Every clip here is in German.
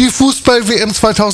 Die Fußball-WM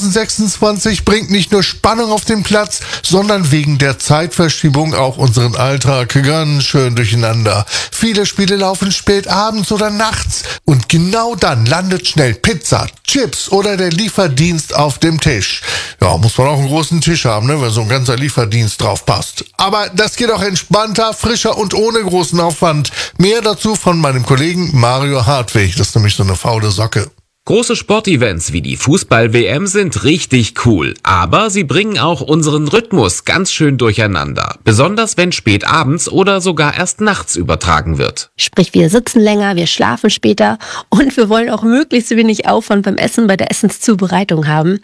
2026 bringt nicht nur Spannung auf den Platz, sondern wegen der Zeitverschiebung auch unseren Alltag ganz schön durcheinander. Viele Spiele laufen spät abends oder nachts und genau dann landet schnell Pizza, Chips oder der Lieferdienst auf dem Tisch. Ja, muss man auch einen großen Tisch haben, ne, wenn so ein ganzer Lieferdienst drauf passt. Aber das geht auch entspannter, frischer und ohne großen Aufwand. Mehr dazu von meinem Kollegen Mario Hartwig. Das ist nämlich so eine faule Socke. Große Sportevents wie die Fußball-WM sind richtig cool, aber sie bringen auch unseren Rhythmus ganz schön durcheinander. Besonders wenn spät abends oder sogar erst nachts übertragen wird. Sprich, wir sitzen länger, wir schlafen später und wir wollen auch möglichst wenig Aufwand beim Essen bei der Essenszubereitung haben.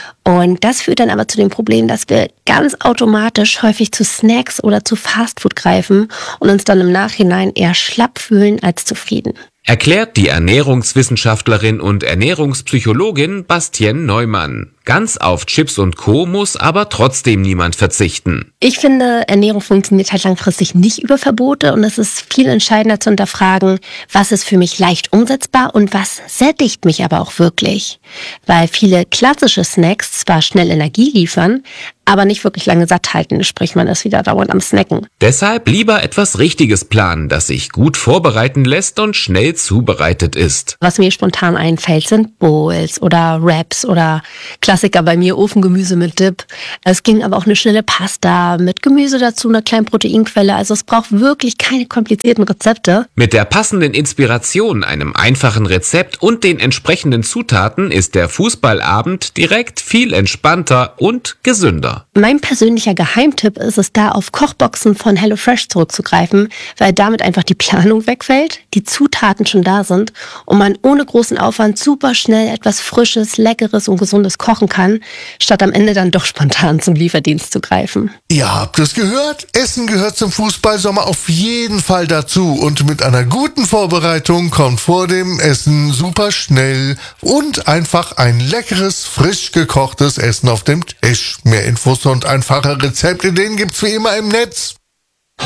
Und das führt dann aber zu dem Problem, dass wir ganz automatisch häufig zu Snacks oder zu Fastfood greifen und uns dann im Nachhinein eher schlapp fühlen als zufrieden. Erklärt die Ernährungswissenschaftlerin und Ernährungspsychologin Bastienne Neumann. Ganz auf Chips und Co. muss aber trotzdem niemand verzichten. Ich finde, Ernährung funktioniert halt langfristig nicht über Verbote und es ist viel entscheidender zu hinterfragen, was ist für mich leicht umsetzbar und was sättigt mich aber auch wirklich. Weil viele klassische Snacks zwar schnell Energie liefern, aber nicht wirklich lange satt halten, sprich man ist wieder dauernd am Snacken. Deshalb lieber etwas Richtiges planen, das sich gut vorbereiten lässt und schnell zubereitet ist. Was mir spontan einfällt, sind Bowls oder Wraps oder Klassiker bei mir, Ofengemüse mit Dip. Es ging aber auch eine schnelle Pasta mit Gemüse dazu, einer kleinen Proteinquelle. Also es braucht wirklich keine komplizierten Rezepte. Mit der passenden Inspiration, einem einfachen Rezept und den entsprechenden Zutaten ist der Fußballabend direkt viel entspannter und gesünder. Mein persönlicher Geheimtipp ist es da, auf Kochboxen von HelloFresh zurückzugreifen, weil damit einfach die Planung wegfällt, die Zutaten schon da sind und man ohne großen Aufwand super schnell etwas Frisches, Leckeres und Gesundes kochen kann, statt am Ende dann doch spontan zum Lieferdienst zu greifen. Ihr habt es gehört, Essen gehört zum Fußballsommer auf jeden Fall dazu und mit einer guten Vorbereitung kommt vor dem Essen super schnell und einfach ein leckeres, frisch gekochtes Essen auf dem Tisch. Mehr Infos und einfache Rezeptideen gibt's wie immer im Netz.